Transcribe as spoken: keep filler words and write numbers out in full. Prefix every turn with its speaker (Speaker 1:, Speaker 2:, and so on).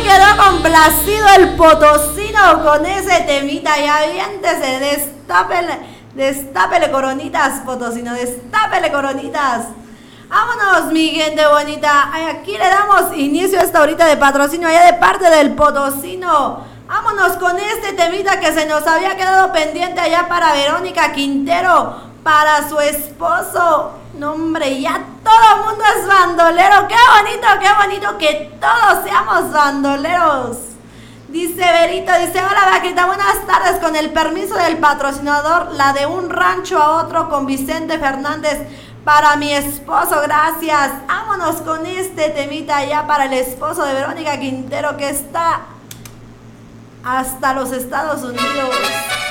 Speaker 1: quedó complacido el potosino con ese temita. Y aviéntese, destápele, destápele coronitas, potosino, destápele coronitas. Vámonos, mi gente bonita. Aquí le damos inicio a esta horita de patrocinio allá de parte del potosino. Vámonos con este temita que se nos había quedado pendiente allá para Verónica Quintero, para su esposo. No, hombre, ya todo el mundo es bandolero. Qué bonito, qué bonito que todos seamos bandoleros. Dice Verito, dice, hola vaquita, buenas tardes, con el permiso del patrocinador, la de un rancho a otro con Vicente Fernández, para mi esposo, gracias. Vámonos con este temita ya para el esposo de Verónica Quintero, que está hasta los Estados Unidos.